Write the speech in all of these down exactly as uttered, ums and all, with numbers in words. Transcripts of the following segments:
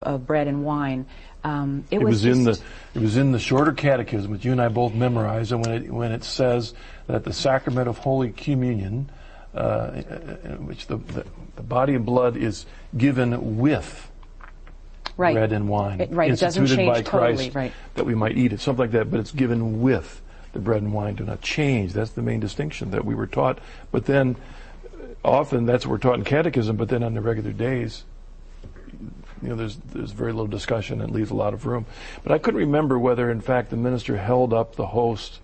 of bread and wine. Um, it, it was, was in the just, it was in the shorter catechism, which you and I both memorized, and when it when it says that the sacrament of Holy Communion, uh, in which the, the the body and blood is given with right. bread and wine, it, right. instituted it doesn't change by Christ, totally, right. that we might eat it, something like that. But it's given with the bread and wine, do not change. That's the main distinction that we were taught. But then, often that's what we're taught in catechism. But then on the regular days, you know, there's there's very little discussion and leaves a lot of room. But I couldn't remember whether, in fact, the minister held up the host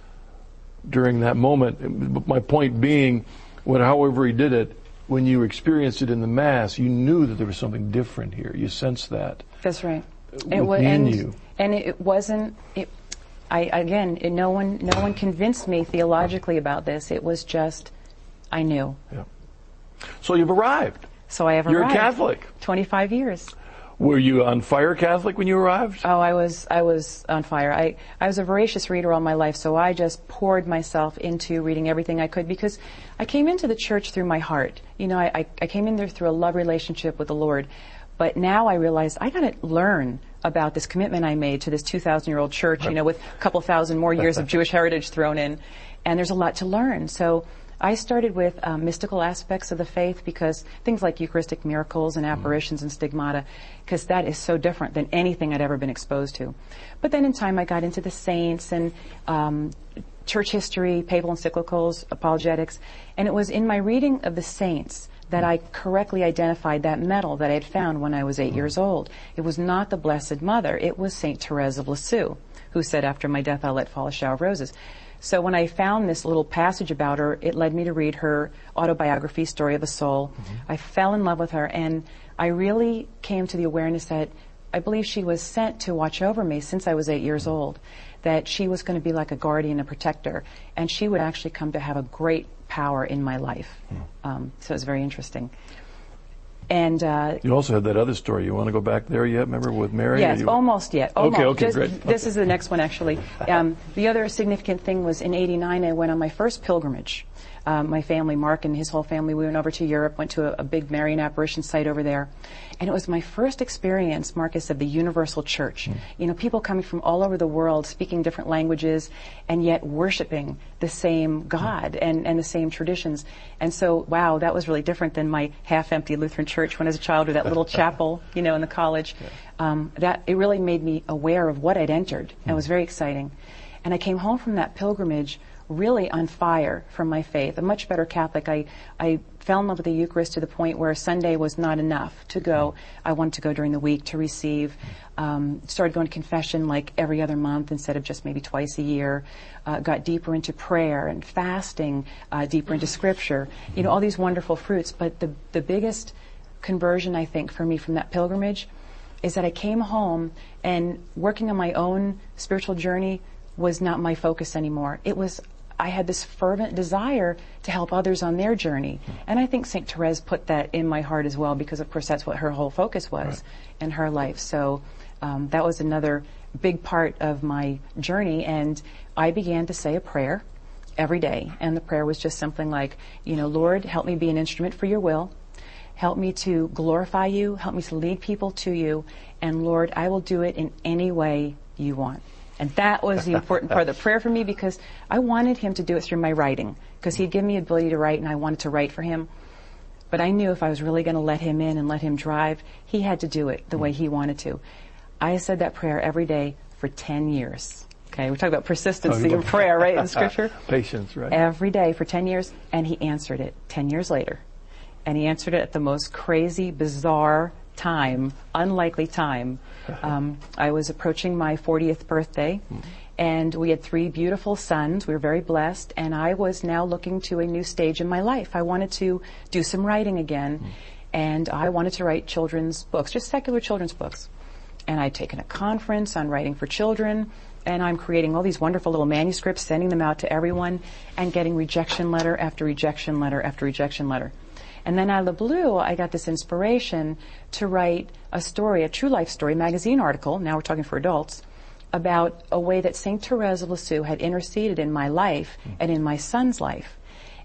during that moment. My point being, when however he did it, when you experienced it in the Mass, you knew that there was something different here. You sensed that. That's right. Within it was, and, you. And it wasn't. It, I again, it, no one, no one convinced me theologically about this. It was just, I knew. Yeah. So you've arrived. So I have You're arrived. a Catholic. twenty-five years. Were you on fire Catholic when you arrived? Oh, I was, I was on fire. I, I was a voracious reader all my life, so I just poured myself into reading everything I could because I came into the church through my heart. You know, I, I, I came in there through a love relationship with the Lord. But now I realized I gotta learn about this commitment I made to this two thousand year old church, you know, with a couple thousand more years of Jewish heritage thrown in. And there's a lot to learn. So I started with um, mystical aspects of the faith because things like Eucharistic miracles and apparitions and stigmata, because that is so different than anything I'd ever been exposed to. But then in time I got into the saints and um, church history, papal encyclicals, apologetics, and it was in my reading of the saints that I correctly identified that medal that I had found when I was eight years old. It was not the Blessed Mother. It was Saint Therese of Lisieux, who said, after my death, I'll let fall a shower of roses. So when I found this little passage about her, it led me to read her autobiography, Story of a Soul. Mm-hmm. I fell in love with her, and I really came to the awareness that I believe she was sent to watch over me since I was eight years old, that she was going to be like a guardian, a protector, and she would actually come to have a great power in my life. Mm. Um, so it was very interesting. And uh, you also had that other story. You want to go back there yet? Remember with Mary? Yes, you... almost yet. Almost. Okay, okay, Just, great. This okay. is the next one, actually. Um, the other significant thing was in eighty-nine, I went on my first pilgrimage. Um, my family, Mark and his whole family, we went over to Europe, went to a, a big Marian apparition site over there. And it was my first experience, Marcus, of the universal church. Mm. You know, people coming from all over the world, speaking different languages, and yet worshiping the same God mm. and, and the same traditions. And so, wow, that was really different than my half-empty Lutheran church when I was a child, or that little chapel, you know, in the college. Yeah. Um, that, it really made me aware of what I'd entered. Mm. And it was very exciting. And I came home from that pilgrimage really on fire from my faith, a much better Catholic. I, I fell in love with the Eucharist to the point where Sunday was not enough to go. I wanted to go during the week to receive. Um, started going to confession like every other month instead of just maybe twice a year. Uh, got deeper into prayer and fasting, uh, deeper into Scripture. You know, all these wonderful fruits. But the, the biggest conversion, I think, for me from that pilgrimage is that I came home and working on my own spiritual journey was not my focus anymore. It was I had this fervent desire to help others on their journey. And I think Saint Therese put that in my heart as well, because of course that's what her whole focus was right. in her life. So um, that was another big part of my journey. And I began to say a prayer every day. And the prayer was just something like, you know, Lord, help me be an instrument for your will. Help me to glorify you. Help me to lead people to you. And Lord, I will do it in any way you want. And that was the important part of the prayer for me, because I wanted him to do it through my writing, because he'd given me the ability to write and I wanted to write for him. But I knew if I was really going to let him in and let him drive, he had to do it the way he wanted to. I said that prayer every day for ten years. Okay, we talk about persistency oh, in prayer, right, in Scripture? Patience, right. Every day for ten years, and he answered it ten years later. And he answered it at the most crazy, bizarre time, unlikely time. Um, I was approaching my fortieth birthday, mm. and we had three beautiful sons. We were very blessed, and I was now looking to a new stage in my life. I wanted to do some writing again, mm. and I wanted to write children's books, just secular children's books. And I'd taken a conference on writing for children, and I'm creating all these wonderful little manuscripts, sending them out to everyone, and getting rejection letter after rejection letter after rejection letter. And then out of the blue, I got this inspiration to write a story, a true life story, magazine article, now we're talking for adults, about a way that Saint Therese of Lisieux had interceded in my life and in my son's life.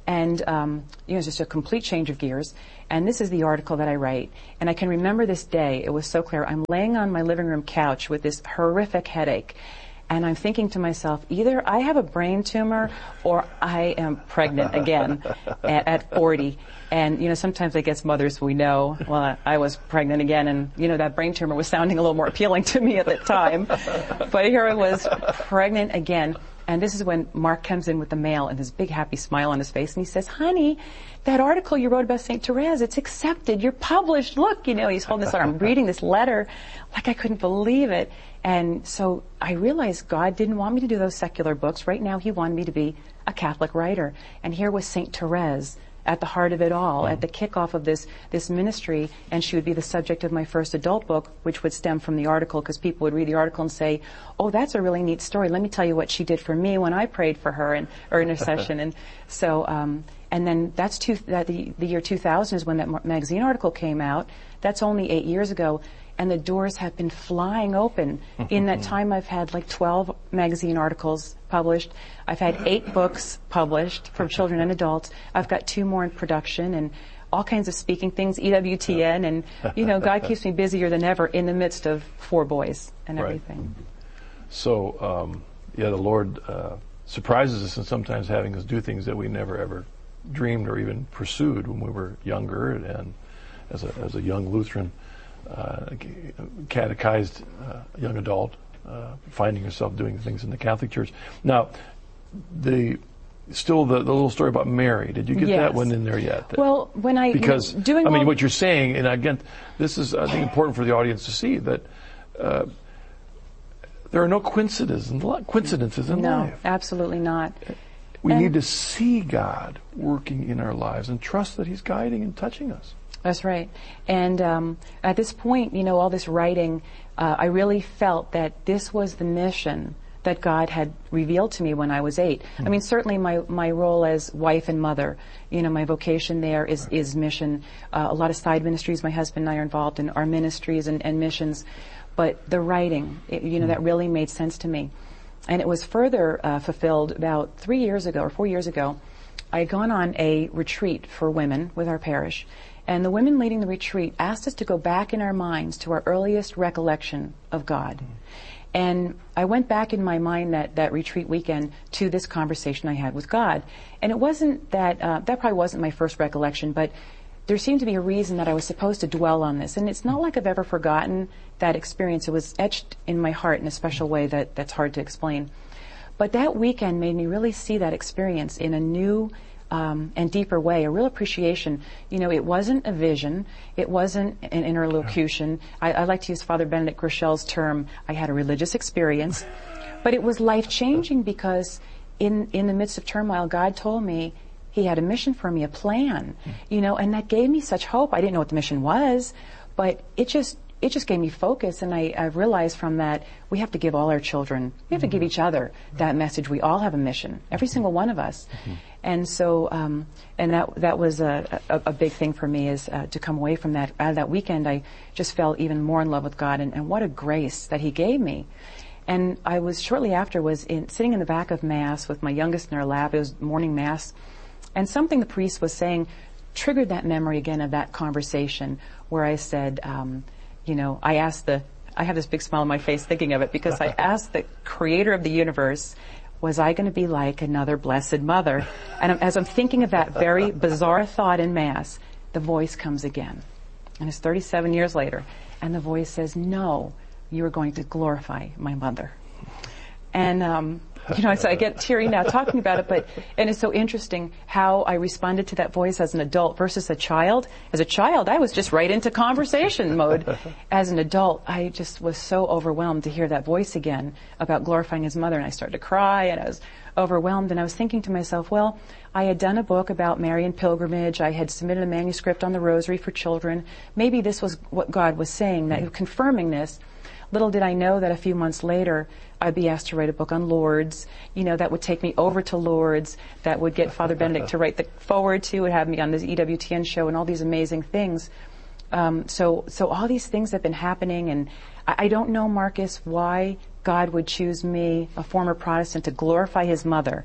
And, um, you know, it's just a complete change of gears. And this is the article that I write. And I can remember this day. It was so clear. I'm laying on my living room couch with this horrific headache. And I'm thinking to myself, either I have a brain tumor or I am pregnant again at, at forty. And, you know, sometimes I guess mothers, we know, well, I was pregnant again. And, you know, that brain tumor was sounding a little more appealing to me at the time. But here I was pregnant again. And this is when Mark comes in with the mail and this big happy smile on his face. And he says, honey, that article you wrote about Saint Therese, it's accepted. You're published. Look, you know, he's holding this arm. I'm reading this letter like I couldn't believe it. And so I realized God didn't want me to do those secular books. Right now, he wanted me to be a Catholic writer. And here was Saint Therese at the heart of it all, mm-hmm. at the kickoff of this this ministry, and she would be the subject of my first adult book, which would stem from the article, because people would read the article and say, oh, that's a really neat story. Let me tell you what she did for me when I prayed for her and or intercession. And so, um, and then that's two, that the, the year two thousand is when that magazine article came out. That's only eight years ago. And the doors have been flying open. In that time, I've had like twelve magazine articles published. I've had eight books published for children and adults. I've got two more in production and all kinds of speaking things, E W T N, and, you know, God keeps me busier than ever in the midst of four boys and everything. Right. So, um, yeah, the Lord uh, surprises us and sometimes having us do things that we never ever dreamed or even pursued when we were younger and as a, as a young Lutheran. Uh, catechized uh, young adult, uh, finding yourself doing things in the Catholic Church. Now, the still the, the little story about Mary. Did you get yes. that one in there yet? Well, when I because doing I mean, well, what you're saying, and again, this is I think important for the audience to see that uh, there are no coincidences in, coincidences in no, life. Absolutely not. We and need to see God working in our lives and trust that He's guiding and touching us. That's right. And um, at this point, you know, all this writing, uh, I really felt that this was the mission that God had revealed to me when I was eight. Mm-hmm. I mean, certainly my, my role as wife and mother, you know, my vocation there is, right. is mission. Uh, a lot of side ministries my husband and I are involved in, our ministries and, and missions. But the writing, it, you know, mm-hmm. that really made sense to me. And it was further uh, fulfilled about three years ago or four years ago. I had gone on a retreat for women with our parish. And the women leading the retreat asked us to go back in our minds to our earliest recollection of God. Mm-hmm. And I went back in my mind that, that retreat weekend to this conversation I had with God. And it wasn't that, uh, that probably wasn't my first recollection, but there seemed to be a reason that I was supposed to dwell on this. And it's not like I've ever forgotten that experience. It was etched in my heart in a special way that, that's hard to explain. But that weekend made me really see that experience in a new Um, and deeper way, a real appreciation. You know, it wasn't a vision. It wasn't an interlocution. I, I like to use Father Benedict Groshel's term, I had a religious experience. But it was life-changing because in, in the midst of turmoil, God told me He had a mission for me, a plan. You know, and that gave me such hope. I didn't know what the mission was, but it just it just gave me focus, and I, I realized from that we have to give all our children, we have to give each other that message. We all have a mission, every single one of us. Mm-hmm. And so, um, and that that was a, a, a big thing for me, is uh, to come away from that. Out of that weekend, I just fell even more in love with God, and, and what a grace that He gave me. And I was, shortly after, was in, sitting in the back of Mass with my youngest in our lap. It was morning Mass. And something the priest was saying triggered that memory again of that conversation where I said, um, you know, I asked the, I have this big smile on my face thinking of it, because I asked the Creator of the universe, was I going to be like another Blessed Mother? And as I'm thinking of that very bizarre thought in Mass, the voice comes again. And it's thirty-seven years later. And the voice says, no, you are going to glorify my mother. And, um, you know, so I get teary now talking about it, but, and it's so interesting how I responded to that voice as an adult versus a child. As a child, I was just right into conversation mode. As an adult, I just was so overwhelmed to hear that voice again about glorifying His mother, and I started to cry, and I was overwhelmed, and I was thinking to myself, well, I had done a book about Marian pilgrimage. I had submitted a manuscript on the Rosary for children. Maybe this was what God was saying, that confirming this. Little did I know that a few months later, I'd be asked to write a book on Lourdes. You know, that would take me over to Lourdes. That would get Father Benedict to write the foreword to, would have me on this E W T N show and all these amazing things. Um, so, so all these things have been happening, and I, I don't know, Marcus, why God would choose me, a former Protestant, to glorify His mother.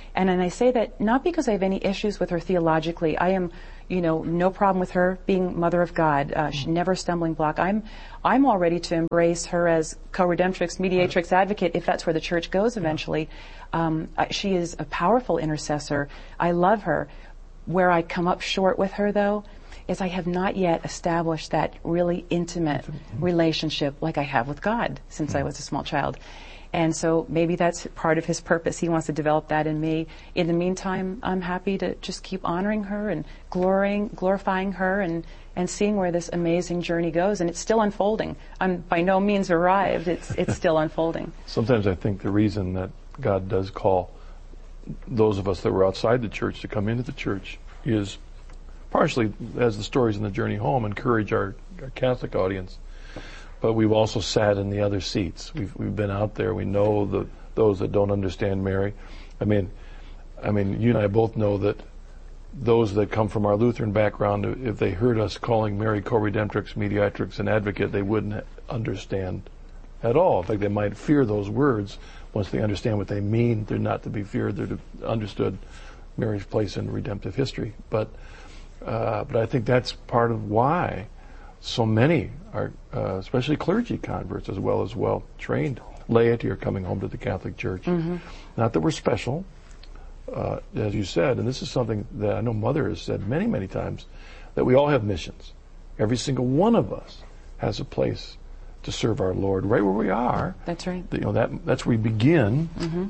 And and I say that not because I have any issues with her theologically. I am, you know, no problem with her being Mother of God. Uh, she never a stumbling block. I'm I'm all ready to embrace her as co-redemptrix, mediatrix, advocate, if that's where the church goes eventually. Um, she is a powerful intercessor. I love her. Where I come up short with her, though, is I have not yet established that really intimate relationship like I have with God since I was a small child. And so maybe that's part of his purpose. He wants to develop that in me. In the meantime, I'm happy to just keep honoring her and glorying, glorifying her and, and seeing where this amazing journey goes. And it's still unfolding. I'm by no means arrived. It's, it's still unfolding. Sometimes I think the reason that God does call those of us that were outside the church to come into the church is partially, as the stories in the journey home encourage our, our Catholic audience, but we've also sat in the other seats. We've we've been out there. We know the those that don't understand Mary. I mean, I mean, you and I both know that those that come from our Lutheran background, if they heard us calling Mary co-redemptrix, mediatrix, and advocate, they wouldn't understand at all. In fact, they might fear those words. Once they understand what they mean, they're not to be feared. They're to understood Mary's place in redemptive history. But uh, but I think that's part of why so many are, uh, especially clergy converts, as well as well-trained laity, are coming home to the Catholic Church. Mm-hmm. Not that we're special, uh, as you said, and this is something that I know Mother has said many, many times, that we all have missions. Every single one of us has a place to serve our Lord right where we are. That's right. You know, that that's where we begin. Mm-hmm.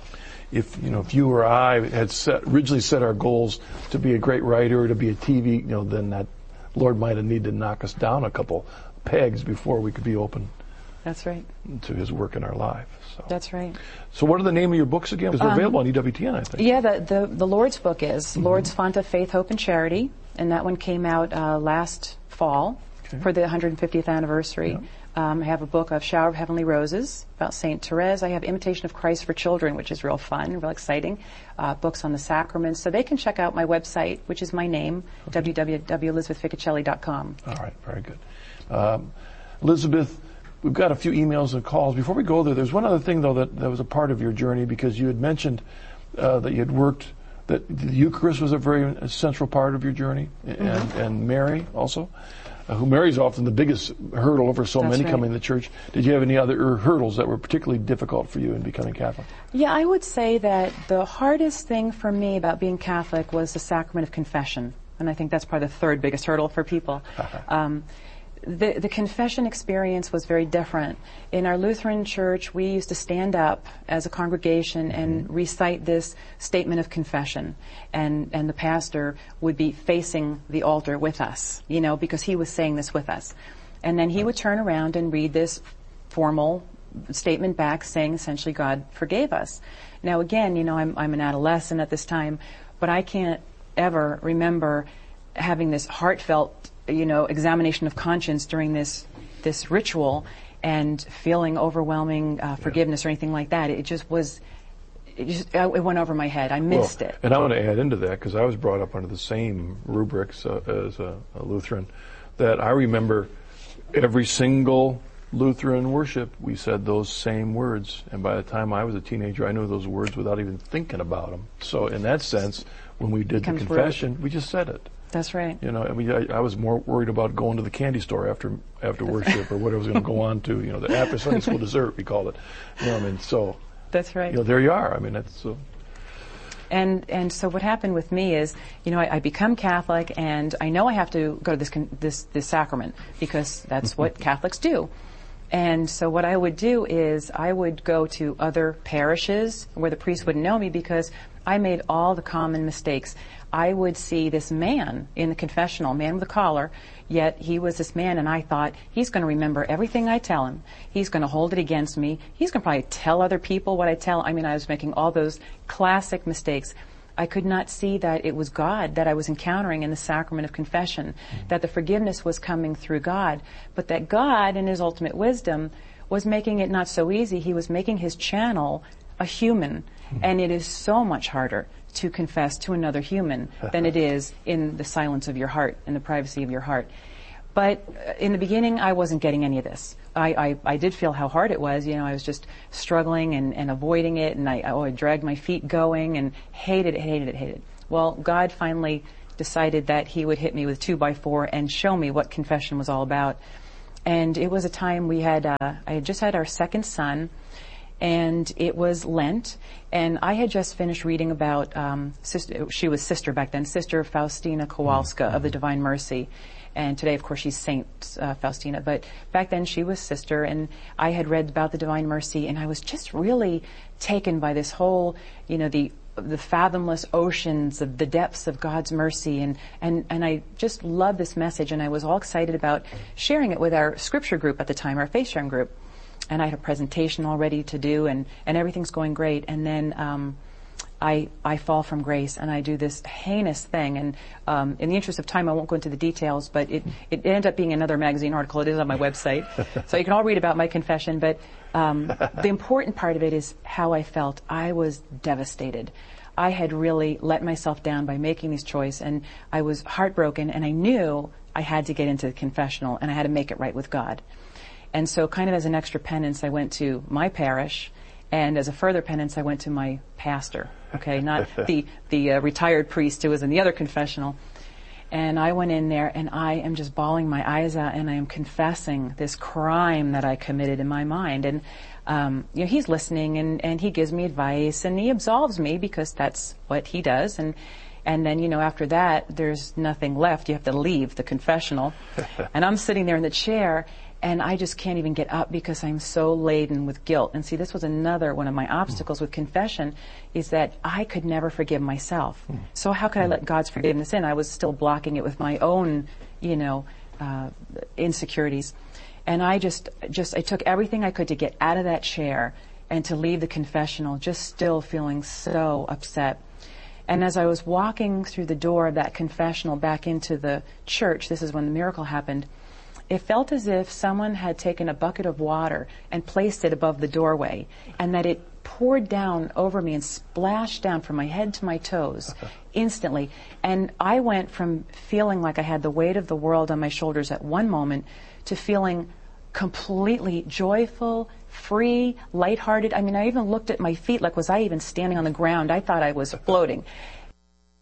If you know, if you or I had set, originally set our goals to be a great writer or to be a T V, you know, then that Lord might have needed to knock us down a couple pegs before we could be open. That's right. To His work in our life. So. That's right. So, what are the name of your books again? Because they're um, available on E W T N, I think. Yeah, the the, the Lord's book is mm-hmm. Lord's Font of Faith, Hope, and Charity, and that one came out uh, last fall okay. for the one hundred fiftieth anniversary. Yeah. Um, I have a book of Shower of Heavenly Roses about Saint Therese. I have Imitation of Christ for Children, which is real fun, real exciting. Uh, books on the sacraments. So they can check out my website, which is my name, okay. w w w dot elizabeth ficocelli dot com. All right, very good. Um, Elizabeth, we've got a few emails and calls. Before we go there, there's one other thing, though, that, that was a part of your journey, because you had mentioned uh, that you had worked, that the Eucharist was a very central part of your journey, and, mm-hmm. and Mary also. Uh, who Mary's often the biggest hurdle over so That's many right. coming to church. Did you have any other hurdles that were particularly difficult for you in becoming Catholic? Yeah, I would say that the hardest thing for me about being Catholic was the sacrament of confession. And I think that's probably the third biggest hurdle for people. um, the, the confession experience was very different. In our Lutheran church, we used to stand up as a congregation mm-hmm. and recite this statement of confession. And, and the pastor would be facing the altar with us, you know, because he was saying this with us. And then he would turn around and read this formal statement back saying essentially God forgave us. Now again, you know, I'm, I'm an adolescent at this time, but I can't ever remember having this heartfelt, you know, examination of conscience during this this ritual and feeling overwhelming uh, forgiveness yeah. or anything like that. It just was, it just it went over my head. I missed well, it. And I want to add into that, because I was brought up under the same rubrics uh, as a, a Lutheran, that I remember every single Lutheran worship, we said those same words. And by the time I was a teenager, I knew those words without even thinking about them. So in that sense, when we did the confession, through. we just said it. That's right. You know, I mean, I, I was more worried about going to the candy store after after worship or what I was going to go on to. You know, the after Sunday school dessert, we called it. You know, I mean, so. That's right. You know, there you are. I mean, that's so. And and so what happened with me is, you know, I, I become Catholic, and I know I have to go to this con- this this sacrament because that's what Catholics do. And so what I would do is I would go to other parishes where the priest wouldn't know me, because I made all the common mistakes. I would see this man in the confessional, man with a collar, yet he was this man, and I thought, he's going to remember everything I tell him. He's going to hold it against me. He's going to probably tell other people what I tell. I mean, I was making all those classic mistakes. I could not see that it was God that I was encountering in the sacrament of confession, mm-hmm. that the forgiveness was coming through God, but that God, in His ultimate wisdom, was making it not so easy. He was making His channel a human, mm-hmm. and it is so much harder to confess to another human than it is in the silence of your heart, in the privacy of your heart. But uh, in the beginning, I wasn't getting any of this. I, I, I did feel how hard it was. You know, I was just struggling and, and avoiding it, and I, oh, I dragged my feet going and hated it, hated it, hated it. Well, God finally decided that He would hit me with two by four and show me what confession was all about. And it was a time we had, uh, I had just had our second son, and it was Lent, and I had just finished reading about, um, sister, she was sister back then, Sister Faustina Kowalska of the Divine Mercy. And today, of course, she's Saint uh, Faustina. But back then, she was sister, and I had read about the Divine Mercy, and I was just really taken by this whole, you know, the the fathomless oceans of the depths of God's mercy, and and and I just loved this message, and I was all excited about sharing it with our scripture group at the time, our faith sharing group. And I had a presentation all ready to do, and and everything's going great, and then um, I I fall from grace, and I do this heinous thing. And um, in the interest of time, I won't go into the details, but it, it ended up being another magazine article. It is on my website. So you can all read about my confession. But um, the important part of it is how I felt. I was devastated. I had really let myself down by making this choice, and I was heartbroken, and I knew I had to get into the confessional, and I had to make it right with God. And so kind of as an extra penance, I went to my parish, and as a further penance, I went to my pastor, okay, not the, the uh, retired priest who was in the other confessional. And I went in there, and I am just bawling my eyes out, and I am confessing this crime that I committed in my mind. And, um, you know, he's listening, and, and he gives me advice, and he absolves me because that's what he does. And And then, you know, after that, there's nothing left. You have to leave the confessional. And I'm sitting there in the chair, and I just can't even get up because I'm so laden with guilt. And see, this was another one of my obstacles with confession, is that I could never forgive myself. So how could I let God's forgiveness in? I was still blocking it with my own, you know, uh, insecurities. And I just, just, I took everything I could to get out of that chair and to leave the confessional, just still feeling so upset. And as I was walking through the door of that confessional back into the church, this is when the miracle happened, it felt as if someone had taken a bucket of water and placed it above the doorway, and that it poured down over me and splashed down from my head to my toes instantly. And I went from feeling like I had the weight of the world on my shoulders at one moment to feeling completely joyful, free, lighthearted. I mean, I even looked at my feet like, was I even standing on the ground? I thought I was floating.